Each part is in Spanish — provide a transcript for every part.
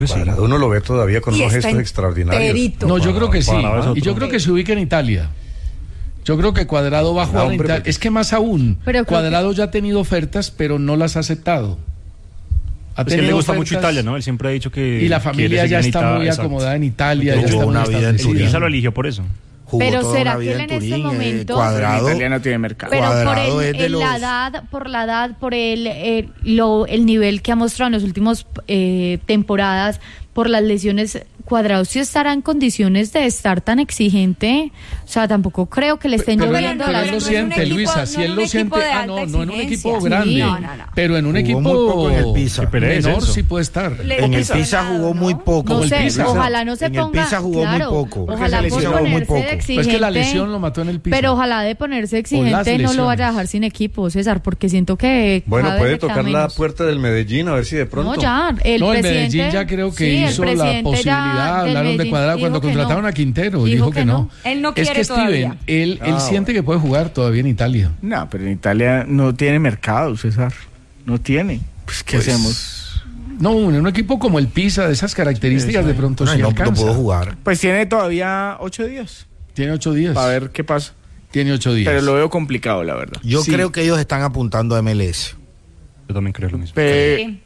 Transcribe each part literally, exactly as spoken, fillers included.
Cuadrado uno lo ve todavía con unos gestos extraordinarios. Enterito. No, yo creo que sí. Cuadrado Y yo creo que se ubica en Italia. Yo creo que Cuadrado va a jugar Ah, en hombre, Italia. porque- Es que más aún, Pero creo Cuadrado que- ya ha tenido ofertas, pero no las ha aceptado. Ha Es que le tenido gusta mucho ofertas, Italia, ¿no? Él siempre ha dicho que Y la quiere familia seguir ya en está Italia, muy exacto. acomodada en Italia. Tuvo Ya está una muy vida en establecida. Turín. Pisa lo eligió por eso. Jugó Pero toda ¿será una que vida él en en este Turín, eh, momento- Cuadrado, En Italia no tiene mercado. Pero por Cuadrado el, es de el- la los- edad, por la edad, por el, el, lo, el nivel que ha mostrado en las últimas eh, temporadas, por las lesiones, Cuadrado sí estará en condiciones de estar tan exigente. O sea, tampoco creo que le estén Pero, él, lloviendo pero las él lo no es un siente, equipo- Luisa, no si es él un lo equipo siente, de ah, alta no, no en un exigencia. equipo Sí, grande, no, no, no. pero en un Jugó equipo muy poco en el Pisa. Qué pereza menor eso. sí puede estar. Le- En el Lesionado, Pisa jugó ¿no? muy poco. No Como el sé, Pisa. ojalá no se En el ponga. Pisa jugó muy claro, poco. Porque Ojalá se por lesionó muy ponerse poco. de Pues exigente. Es que la lesión lo mató en el Pisa. Pero ojalá de ponerse O exigente las no lo lesiones. vaya a dejar sin equipo, César, porque siento que. Bueno, cada puede vez le queda tocar la menos. puerta del Medellín a ver si de pronto. No, ya. El no, el presidente, Medellín ya creo que sí, el hizo la presidente ya posibilidad, del hablaron de Medellín Cuadrado dijo cuando que contrataron no. a Quintero, Dijo dijo, que que no. no. Él no es quiere que Steven, todavía. él, él Ah, siente que puede jugar todavía en Italia. No, pero en Italia no tiene mercado, César. No tiene. Pues, ¿qué Pues, hacemos? No, en un equipo como el Pisa, de esas características, de pronto No, sí no, no alcanza. pudo jugar. Pues tiene todavía ocho días Tiene ocho días. para ver qué pasa. Tiene ocho días. Pero lo veo complicado, la verdad. Yo Sí. creo que ellos están apuntando a M L S. Yo también creo lo mismo. Pe- Sí.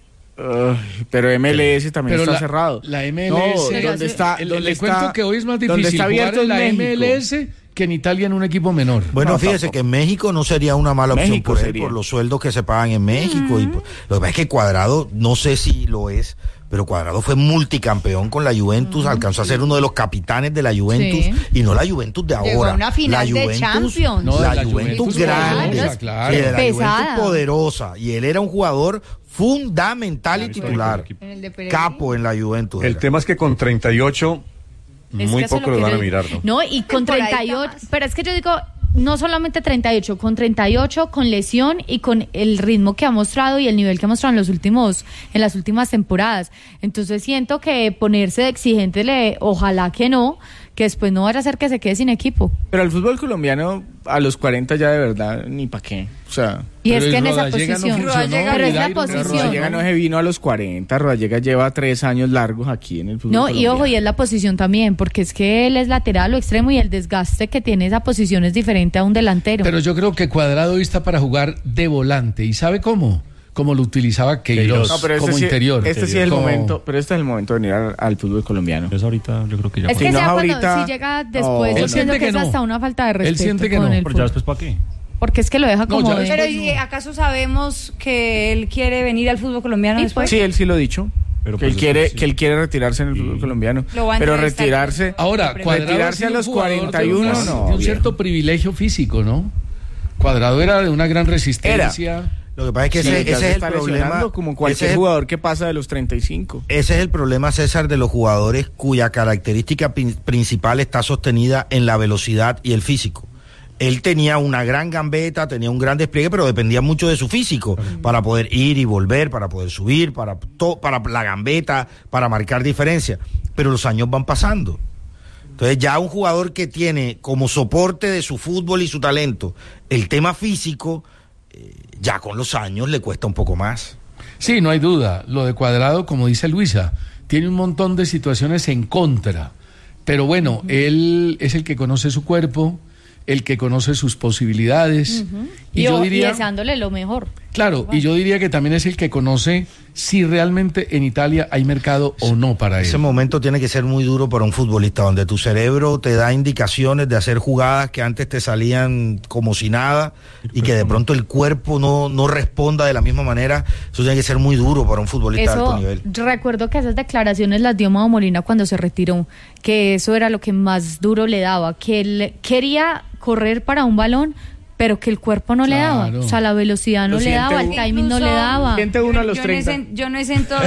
Ay, pero M L S también Pero está la, cerrado. la M L S, No, ¿dónde está? el- ¿Dónde le está- cuento que hoy es más dónde difícil está jugar abierto en la México? M L S que en Italia en un equipo menor. Bueno, No, fíjese tampoco. que en México no sería una mala opción México por él, sería. por los sueldos que se pagan en México. Y por- lo que pasa es que Cuadrado, no sé si lo es, pero Cuadrado fue multicampeón con la Juventus, alcanzó a ser uno de los capitanes de la Juventus, Sí. y no la Juventus de ahora. Llegó a una final la de Juventus, Champions. No, la, la Juventus, Juventus grande, poderosa, claro. sí, de la Pesada. Juventus poderosa, y él era un jugador fundamental y Histórico titular, del equipo. En el de Pereira. capo en la Juventus. El era. tema es que con treinta y ocho Es muy que eso poco lo lo van a quiere- mirar, ¿no? No, y con Temporadita treinta y ocho, más. pero es que yo digo, no solamente treinta y ocho, con treinta y ocho, con lesión y con el ritmo que ha mostrado y el nivel que ha mostrado en los últimos, en las últimas temporadas. Entonces siento que ponerse de exigente, le, ojalá que no, que después no vaya a ser que se quede sin equipo. Pero el fútbol colombiano a los cuarenta ya de verdad, ni para qué. O sea, Y Pero es que el en esa Rodallega no posición. funcionó, pero es la Vidal, posición. Rodallega no se vino a los cuarenta, Rodallega lleva tres años largos aquí en el fútbol No, y colombiano. ojo, y es la posición también, porque es que él es lateral o extremo y el desgaste que tiene esa posición es diferente a un delantero. Pero yo creo que Cuadrado hoy está para jugar de volante. ¿Y sabe cómo? Como lo utilizaba Queiroz, No, pero este como sí, interior. Este sí es el Como- momento, pero este es el momento de venir al, al fútbol colombiano. Entonces ahorita yo creo que ya es pasó. que Si no sea cuando, ahorita- si llega después, No, yo Él pienso siente que, que es no. hasta una falta de Él respeto siente que con no, el Pero ya fútbol. después ¿para qué? Porque es que lo deja No, como ya de- después Pero ¿y acaso sabemos que él quiere venir al fútbol colombiano Sí, después? Sí, él sí lo ha dicho. Pero que, él pues quiere, después sí. que él quiere retirarse en el fútbol colombiano. Lo va a Pero entrevistar. retirarse. Ahora, Cuadrado retirarse ha a sido los un jugador cuarenta y uno, de un- no. de un viejo. cierto privilegio físico, ¿no? Cuadrado era de una gran resistencia. Lo que pasa es que Sí, ese, ya ese se es el está problema. lesionando como ese cualquier es el- jugador que pasa de los treinta y cinco. Ese es el problema, César, de los jugadores cuya característica prin- principal está sostenida en la velocidad y el físico. Él tenía una gran gambeta, tenía un gran despliegue, pero dependía mucho de su físico para poder ir y volver, para poder subir, para, to- para la gambeta, para marcar diferencia. Pero los años van pasando. Entonces ya un jugador que tiene como soporte de su fútbol y su talento el tema físico, eh, ya con los años le cuesta un poco más. Sí, no hay duda. Lo de Cuadrado, como dice Luisa, tiene un montón de situaciones en contra. Pero bueno, él es el que conoce su cuerpo, el que conoce sus posibilidades. Y, y, yo o- y diría, deseándole lo mejor. claro, y yo diría que también es el que conoce si realmente en Italia hay mercado o no para él. Ese momento tiene que ser muy duro para un futbolista, donde tu cerebro te da indicaciones de hacer jugadas que antes te salían como si nada y que de pronto el cuerpo no, no responda de la misma manera. Eso tiene que ser muy duro para un futbolista de alto Eso, nivel. recuerdo que esas declaraciones las dio Mao Molina cuando se retiró, que eso era lo que más duro le daba, que él quería correr para un balón, pero que el cuerpo no le daba, Claro. o sea, la velocidad no Lo le siente daba, el uno. timing no le Incluso- daba. Siente uno a los yo, no es treinta. en- yo no es en todo.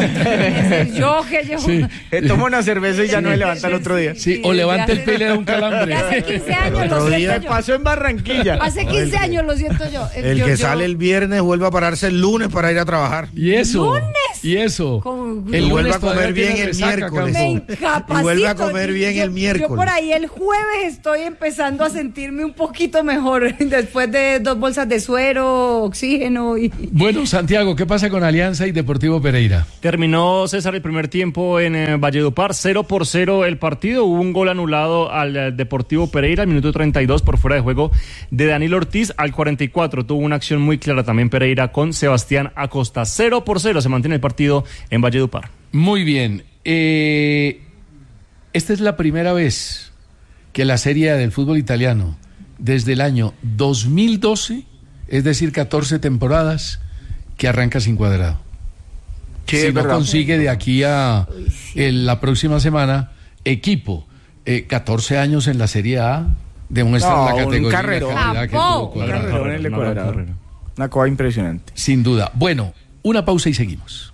es yo que yo. Sí. Eh, toma una cerveza y ya no se levanta el otro día. Sí, o levanta el pie y le da un calambre. De hace quince años otro lo día siento yo. Pasó en Barranquilla. Hace quince años lo siento yo. Eh, El yo- que yo- sale el viernes vuelve a pararse el lunes para ir a trabajar. Y eso. ¡Lunes! Y eso. Con- el Y vuelve lunes a comer todavía bien tiene el resaca, miércoles. Campo. Me incapacito. Y vuelve a comer bien Yo- el miércoles. Yo por ahí el jueves estoy empezando a sentirme un poquito mejor después de dos bolsas de suero, oxígeno y... Bueno, Santiago, ¿qué pasa con Alianza y Deportivo Pereira? Terminó, César, el primer tiempo en eh, Valledupar, cero por cero el partido. Hubo un gol anulado al eh, Deportivo Pereira al minuto treinta y dos por fuera de juego de Danilo Ortiz. Al cuarenta y cuatro tuvo una acción muy clara también Pereira con Sebastián Acosta. cero por cero se mantiene el partido en Valledupar. Muy bien. Eh, esta es la primera vez que la Serie A del fútbol italiano, desde el año dos mil doce, es decir, catorce temporadas, que arranca sin Cuadrado. Sí, si es no verdad. consigue de aquí a el- la próxima semana equipo, eh, catorce años en la Serie A, demuestra No, la un categoría y la carrerón. calidad que Capó. tuvo Cuadrado. Carrerón en el Una gran Cuadrado. carrera. Una cosa impresionante. Sin duda. Bueno, una pausa y seguimos.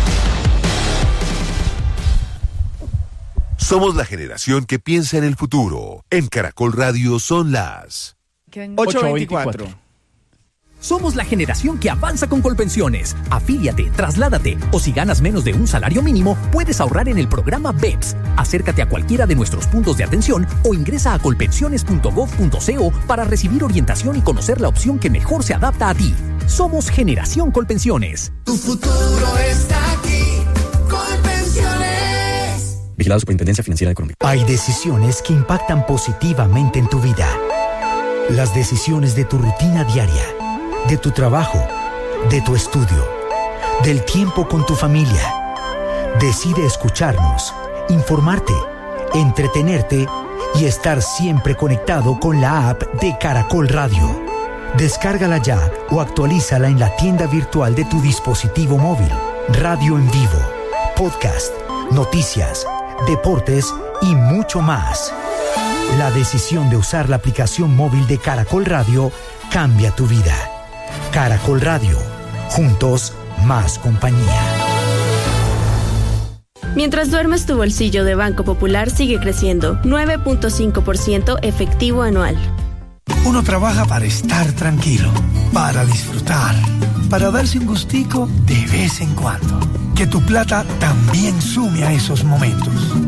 Somos la generación que piensa en el futuro. En Caracol Radio son las ocho veinticuatro. Somos la generación que avanza con Colpensiones. Afíliate, trasládate o si ganas menos de un salario mínimo, puedes ahorrar en el programa B E P S. Acércate a cualquiera de nuestros puntos de atención o ingresa a colpensiones punto gov punto co para recibir orientación y conocer la opción que mejor se adapta a ti. Somos Generación Colpensiones. Tu futuro está aquí. Colpensiones. Vigilado Superintendencia Financiera de Colombia. Hay decisiones que impactan positivamente en tu vida. Las decisiones de tu rutina diaria, de tu trabajo, de tu estudio, del tiempo con tu familia. Decide escucharnos, informarte, entretenerte y estar siempre conectado con la app de Caracol Radio. Descárgala ya o actualízala en la tienda virtual de tu dispositivo móvil. Radio en vivo, podcast, noticias, deportes y mucho más. La decisión de usar la aplicación móvil de Caracol Radio cambia tu vida. Caracol Radio, juntos más compañía. Mientras duermes, tu bolsillo de Banco Popular sigue creciendo, nueve punto cinco por ciento efectivo anual. Uno trabaja para estar tranquilo, para disfrutar, para darse un gustico de vez en cuando. Que tu plata también sume a esos momentos.